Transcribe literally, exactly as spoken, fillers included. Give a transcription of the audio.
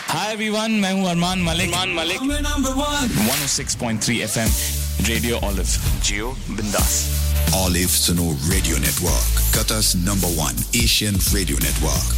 Hi everyone, मैं हूँ Armaan Malik. Armaan Malik. one oh six point three F M Radio Olive. Geo Bindas. Olive Suno Radio Network, Qatar's number one Asian radio network.